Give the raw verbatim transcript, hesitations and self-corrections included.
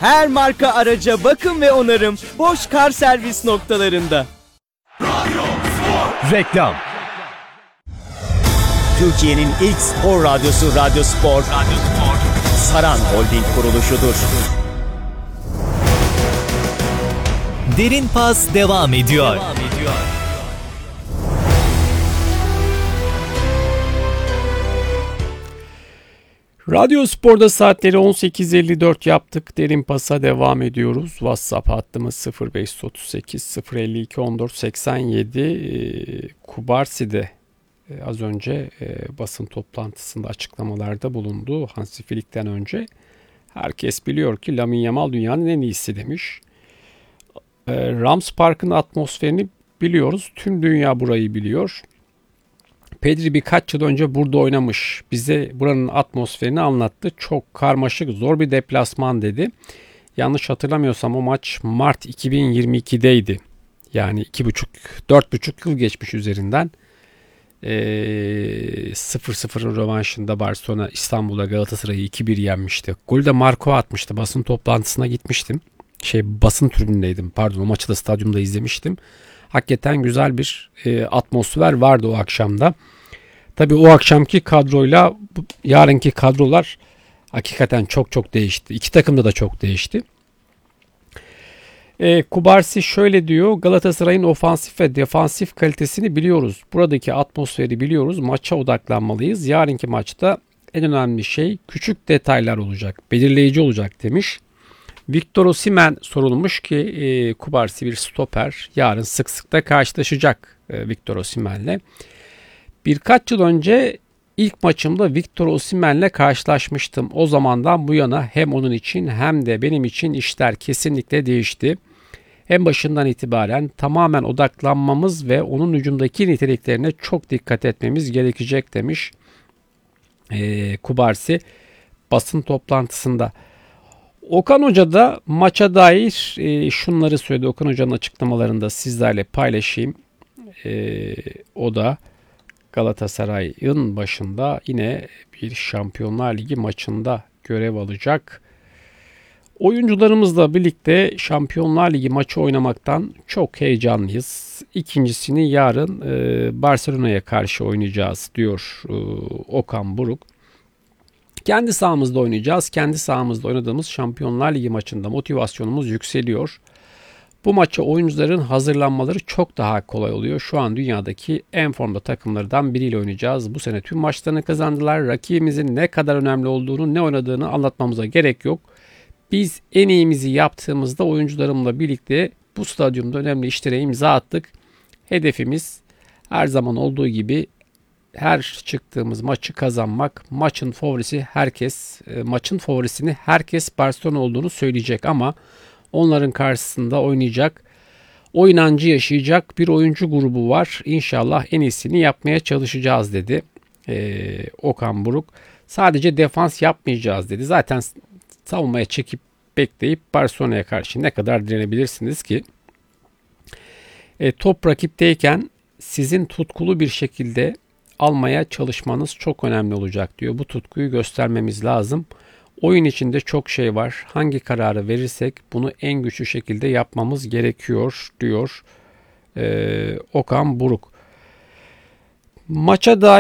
Her marka araca bakım ve onarım Bosch Car Servis noktalarında. Reklam. Türkiye'nin ilk spor radyosu Radyo Spor, Radyo Spor. Saran Holding kuruluşudur. Derin Pas devam ediyor. Devam ediyor. Radyo Spor'da saatleri on sekiz elli dört yaptık. Derin Pas'a devam ediyoruz. WhatsApp hattımız sıfır beş otuz sekiz sıfır elli iki on dört seksen yedi. E, Kubarsi'de e, az önce e, basın toplantısında açıklamalarda bulundu. Hansi Flick'ten önce. Herkes biliyor ki Lamine Yamal dünyanın en iyisi demiş. E, Rams Park'ın atmosferini biliyoruz. Tüm dünya burayı biliyor. Pedri birkaç yıl önce burada oynamış. Bize buranın atmosferini anlattı. Çok karmaşık, zor bir deplasman dedi. Yanlış hatırlamıyorsam o maç Mart iki bin yirmi ikideydi. Yani iki buçuk, dört buçuk yıl geçmiş üzerinden. Ee, sıfır sıfırın rövanşında Barcelona İstanbul'a Galatasaray'ı iki bir yenmişti. Golü de Marco atmıştı. Basın toplantısına gitmiştim. Şey basın tribünündeydim. Pardon, o maçı da stadyumda izlemiştim. Hakikaten güzel bir e, atmosfer vardı o akşamda. Tabii o akşamki kadroyla yarınki kadrolar hakikaten çok çok değişti. İki takımda da çok değişti. E, Kubarsi şöyle diyor: Galatasaray'ın ofansif ve defansif kalitesini biliyoruz. Buradaki atmosferi biliyoruz. Maça odaklanmalıyız. Yarınki maçta en önemli şey küçük detaylar olacak. Belirleyici olacak demiş. Victor Osimhen sorulmuş ki e, Kubarsi bir stoper. Yarın sık sık da karşılaşacak e, Victor Osimhen'le. Birkaç yıl önce ilk maçımda Victor Osimhen'le karşılaşmıştım. O zamandan bu yana hem onun için hem de benim için işler kesinlikle değişti. En başından itibaren tamamen odaklanmamız ve onun hücumdaki niteliklerine çok dikkat etmemiz gerekecek demiş e, Kubarsi basın toplantısında. Okan Hoca da maça dair e, şunları söyledi. Okan Hoca'nın açıklamalarında sizlerle paylaşayım. E, o da Galatasaray'ın başında yine bir Şampiyonlar Ligi maçında görev alacak. Oyuncularımızla birlikte Şampiyonlar Ligi maçı oynamaktan çok heyecanlıyız. İkincisini yarın e, Barcelona'ya karşı oynayacağız diyor e, Okan Buruk. Kendi sahamızda oynayacağız. Kendi sahamızda oynadığımız Şampiyonlar Ligi maçında motivasyonumuz yükseliyor. Bu maça oyuncuların hazırlanmaları çok daha kolay oluyor. Şu an dünyadaki en formda takımlardan biriyle oynayacağız. Bu sene tüm maçlarını kazandılar. Rakibimizin ne kadar önemli olduğunu, ne oynadığını anlatmamıza gerek yok. Biz en iyimizi yaptığımızda oyuncularımla birlikte bu stadyumda önemli işlere imza attık. Hedefimiz her zaman olduğu gibi her çıktığımız maçı kazanmak. Maçın favorisi herkes, maçın favorisini herkes Barcelona olduğunu söyleyecek ama onların karşısında oynayacak, o inancı yaşayacak bir oyuncu grubu var. İnşallah en iyisini yapmaya çalışacağız dedi ee, Okan Buruk. Sadece defans yapmayacağız dedi. Zaten savunmaya çekip bekleyip Barcelona'ya karşı ne kadar direnebilirsiniz ki? E, top rakipteyken sizin tutkulu bir şekilde almaya çalışmanız çok önemli olacak diyor. Bu tutkuyu göstermemiz lazım. Oyun içinde çok şey var. Hangi kararı verirsek bunu en güçlü şekilde yapmamız gerekiyor diyor ee, Okan Buruk. Maça dair